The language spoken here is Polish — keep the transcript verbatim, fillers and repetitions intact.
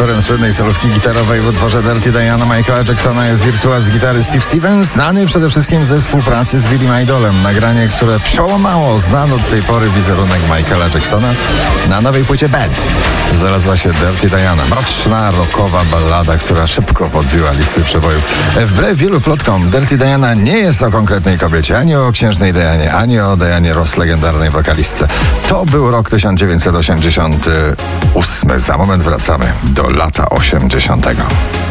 Autorem słynnej solówki gitarowej w utworze Dirty Diana Michaela Jacksona jest wirtuoz gitary Steve Stevens, znany przede wszystkim ze współpracy z Billym Idolem. Nagranie, które przełamało znany od tej pory wizerunek Michaela Jacksona. Na nowej płycie Bad znalazła się Dirty Diana, mroczna, rockowa ballada, która szybko podbiła listy przebojów. Wbrew wielu plotkom, Dirty Diana nie jest o konkretnej kobiecie, ani o księżnej Dianie, ani o Dianie Ross, legendarnej wokalistce. To był rok tysiąc dziewięćset osiemdziesiąty ósmy. Za moment wracamy do lata osiemdziesiątego.